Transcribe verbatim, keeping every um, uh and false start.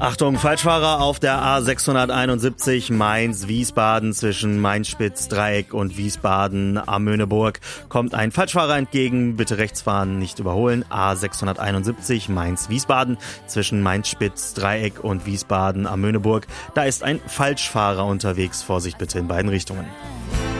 Achtung, Falschfahrer auf der A sechshunderteinundsiebzig Mainz-Wiesbaden zwischen Mainz-Spitz-Dreieck und Wiesbaden-Amöneburg. Kommt ein Falschfahrer entgegen, bitte rechts fahren, nicht überholen. A sechshunderteinundsiebzig Mainz-Wiesbaden zwischen Mainz-Spitz-Dreieck und Wiesbaden-Amöneburg. Da ist ein Falschfahrer unterwegs, Vorsicht bitte in beiden Richtungen.